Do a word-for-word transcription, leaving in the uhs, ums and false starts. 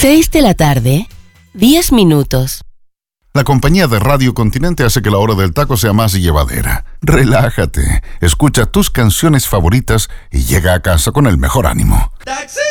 Seis de la tarde, diez minutos. La compañía de Radio Continente hace que la hora del taco sea más llevadera. Relájate, escucha tus canciones favoritas y llega a casa con el mejor ánimo. ¡Taxi!